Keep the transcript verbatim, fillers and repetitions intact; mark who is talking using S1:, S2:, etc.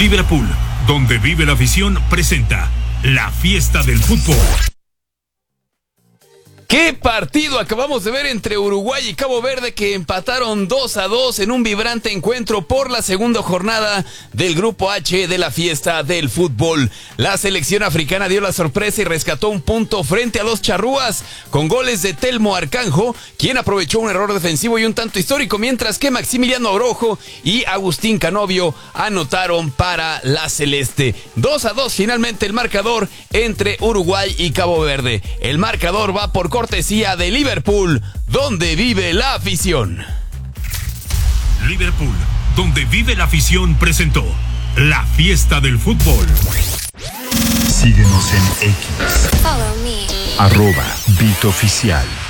S1: Liverpool, donde vive la afición, presenta la fiesta del fútbol.
S2: ¿Qué partido acabamos de ver entre Uruguay y Cabo Verde, que empataron dos a dos en un vibrante encuentro por la segunda jornada del Grupo H de la fiesta del fútbol? La selección africana dio la sorpresa y rescató un punto frente a los charrúas con goles de Telmo Arcanjo, quien aprovechó un error defensivo y un tanto histórico, mientras que Maximiliano Orojo y Agustín Canovio anotaron para la celeste. dos a dos finalmente el marcador entre Uruguay y Cabo Verde. El marcador va por cortesía de Liverpool, donde vive la afición.
S1: Liverpool, donde vive la afición, presentó la fiesta del fútbol.
S3: Síguenos en X. Follow me. Arroba Beat Oficial.